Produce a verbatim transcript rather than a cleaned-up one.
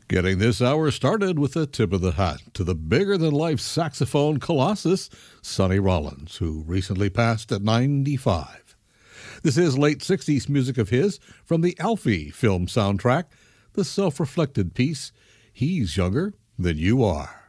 Getting this hour started with a tip of the hat to the bigger-than-life saxophone colossus, Sonny Rollins, who recently passed at ninety-five. This is late sixties music of his from the Alfie film soundtrack, the self-reflected piece, He's Younger Than You Are.